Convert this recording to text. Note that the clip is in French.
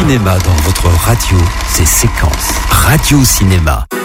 cinéma dans votre radio, c'est Séquence. Radio Cinéma.